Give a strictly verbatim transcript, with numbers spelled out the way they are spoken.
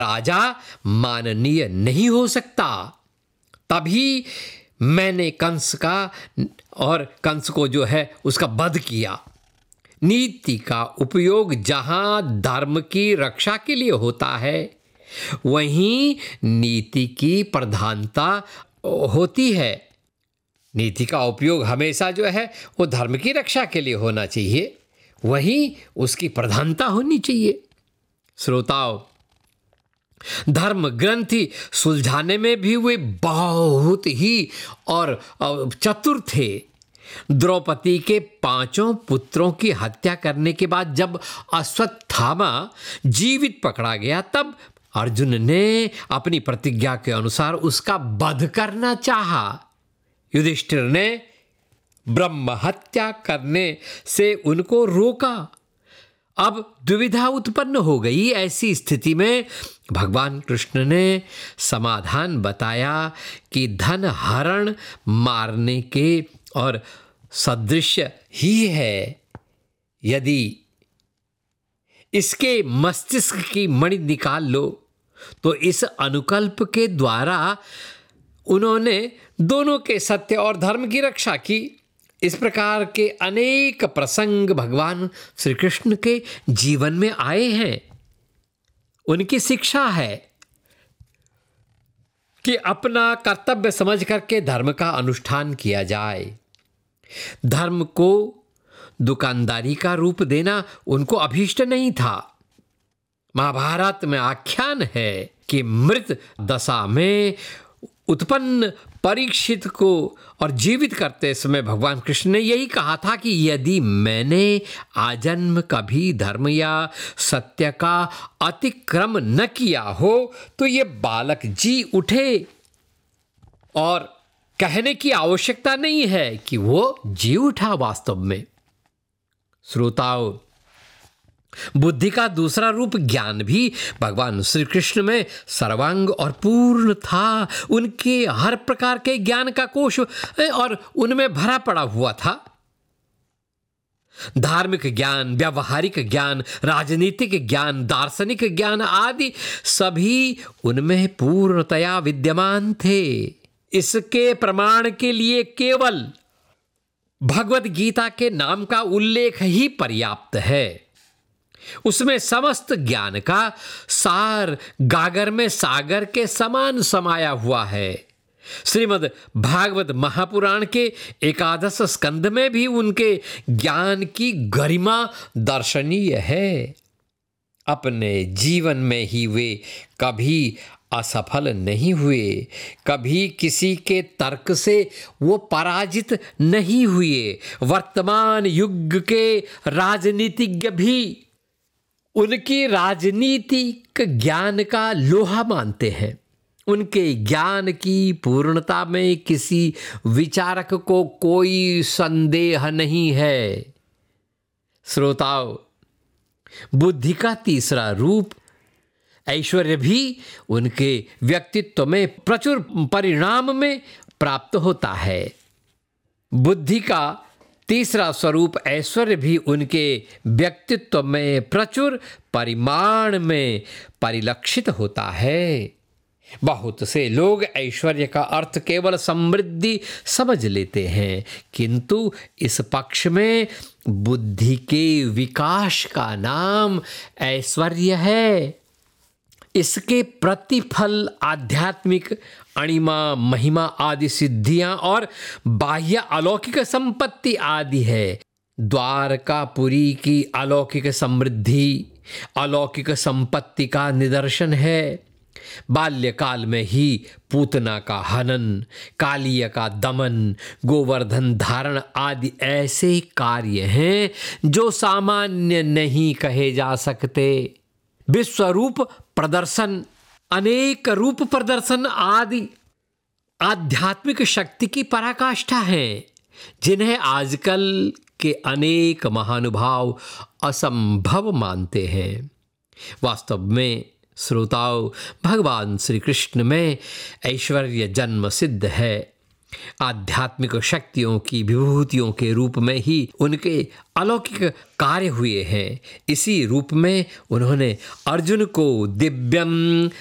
राजा माननीय नहीं हो सकता। तभी मैंने कंस का और कंस को जो है उसका वध किया। नीति का उपयोग जहां धर्म की रक्षा के लिए होता है, वहीं नीति की प्रधानता होती है। नीति का उपयोग हमेशा जो है वो धर्म की रक्षा के लिए होना चाहिए, वहीं उसकी प्रधानता होनी चाहिए। श्रोताओ, धर्म ग्रंथि सुलझाने में भी वे बहुत ही और चतुर थे। द्रौपदी के पांचों पुत्रों की हत्या करने के बाद जब अश्वत्थामा जीवित पकड़ा गया, तब अर्जुन ने अपनी प्रतिज्ञा के अनुसार उसका वध करना चाहा। युधिष्ठिर ने ब्रह्म हत्या करने से उनको रोका। अब दुविधा उत्पन्न हो गई। ऐसी स्थिति में भगवान कृष्ण ने समाधान बताया कि धन हरण मारने के और सदृश ही है। यदि इसके मस्तिष्क की मणि निकाल लो तो इस अनुकल्प के द्वारा उन्होंने दोनों के सत्य और धर्म की रक्षा की। इस प्रकार के अनेक प्रसंग भगवान श्री कृष्ण के जीवन में आए हैं। उनकी शिक्षा है कि अपना कर्तव्य समझ करके धर्म का अनुष्ठान किया जाए। धर्म को दुकानदारी का रूप देना उनको अभीष्ट नहीं था। महाभारत में आख्यान है कि मृत दशा में उत्पन्न परीक्षित को और जीवित करते समय भगवान कृष्ण ने यही कहा था कि यदि मैंने आजन्म कभी धर्म या सत्य का अतिक्रम न किया हो तो ये बालक जी उठे, और कहने की आवश्यकता नहीं है कि वो जी उठा। वास्तव में श्रोताओं, बुद्धि का दूसरा रूप ज्ञान भी भगवान श्री कृष्ण में सर्वांग और पूर्ण था। उनके हर प्रकार के ज्ञान का कोश और उनमें भरा पड़ा हुआ था। धार्मिक ज्ञान, व्यावहारिक ज्ञान, राजनीतिक ज्ञान, दार्शनिक ज्ञान आदि सभी उनमें पूर्णतया विद्यमान थे। इसके प्रमाण के लिए केवल भगवद गीता के नाम का उल्लेख ही पर्याप्त है। उसमें समस्त ज्ञान का सार गागर में सागर के समान समाया हुआ है। श्रीमद् भागवत महापुराण के एकादश स्कंद में भी उनके ज्ञान की गरिमा दर्शनीय है। अपने जीवन में ही वे कभी असफल नहीं हुए, कभी किसी के तर्क से वो पराजित नहीं हुए। वर्तमान युग के राजनीतिज्ञ भी उनकी राजनीतिक ज्ञान का लोहा मानते हैं। उनके ज्ञान की पूर्णता में किसी विचारक को कोई संदेह नहीं है। श्रोताओ, बुद्धि का तीसरा रूप ऐश्वर्य भी उनके व्यक्तित्व में प्रचुर परिणाम में प्राप्त होता है। बुद्धि का तीसरा स्वरूप ऐश्वर्य भी उनके व्यक्तित्व में प्रचुर परिमाण में परिलक्षित होता है। बहुत से लोग ऐश्वर्य का अर्थ केवल समृद्धि समझ लेते हैं, किंतु इस पक्ष में बुद्धि के विकास का नाम ऐश्वर्य है। इसके प्रतिफल आध्यात्मिक अणिमा, महिमा आदि सिद्धियां और बाह्य अलौकिक संपत्ति आदि है। द्वारकापुरी की अलौकिक समृद्धि अलौकिक संपत्ति का निदर्शन है। बाल्यकाल में ही पूतना का हनन, कालिया का दमन, गोवर्धन धारण आदि ऐसे कार्य हैं जो सामान्य नहीं कहे जा सकते। विश्वरूप प्रदर्शन, अनेक रूप प्रदर्शन आदि आध्यात्मिक शक्ति की पराकाष्ठा हैं, जिन्हें आजकल के अनेक महानुभाव असंभव मानते हैं। वास्तव में श्रोताओं, भगवान श्री कृष्ण में ऐश्वर्य जन्म सिद्ध है। आध्यात्मिक शक्तियों की विभूतियों के रूप में ही उनके अलौकिक कार्य हुए हैं। इसी रूप में उन्होंने अर्जुन को दिव्यम